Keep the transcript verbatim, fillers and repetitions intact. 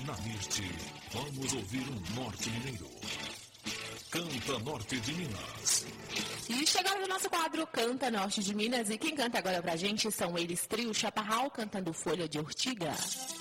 Na Mirte, vamos ouvir um norte mineiro. Canta Norte de Minas. E chegaram no nosso quadro Canta Norte de Minas. E quem canta agora pra gente são eles, Trio Chaparral, cantando Folha de Ortiga.